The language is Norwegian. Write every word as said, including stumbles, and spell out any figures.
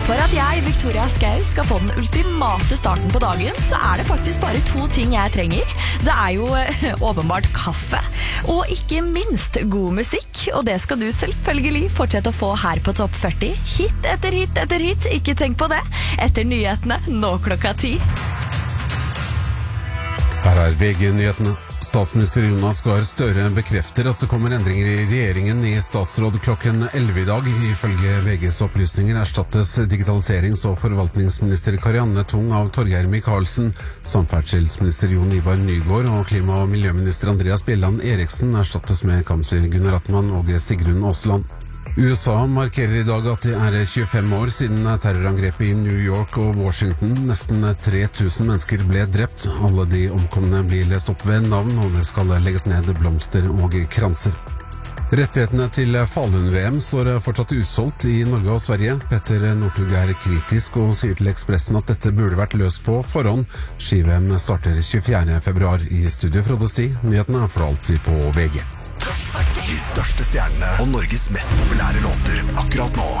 For at jeg, Victoria Skau, skal få den ultimate starten på dagen, så er det faktisk bare to ting jeg trenger. Det er jo eh, åpenbart kaffe, og ikke minst god musikk. Og det skal du selvfølgelig fortsette å få her på Topp førti. Hit etter hit etter hit, ikke tenk på det. Etter nyhetene, nå klokka ti. Her er V G-nyhetene. Statsminister Jonas Gahr Støre bekrefter at det kommer endringer i regjeringen i statsråd klokken elleve i dag. Ifølge V G's opplysninger erstattes digitaliserings- og forvaltningsminister Karianne Tung av Torgeir Micaelsen. Samferdselsminister Jon Ivar Nygård og klima- og miljøminister Andreas Bjelland Eriksen erstattes med Kamzy Gunaratnam og Sigrun Aasland. U S A markerer i dag at det er tjuefem år siden terrorangrepet i New York og Washington. Nesten tre tusen mennesker ble drept. Alle de omkomne blir lest opp ved navn, og det skal legges ned blomster og kranser. Rettighetene til Falun-V M står fortsatt utsolgt i Norge og Sverige. Petter Northug er kritisk og sier til Ekspressen at dette burde vært løst på forhånd. Ski-V M starter tjuefjerde februar. I studio Frode Sti. Nyhetene får du alltid på V G. De største stjernene og Norges mest populære låter akkurat nå.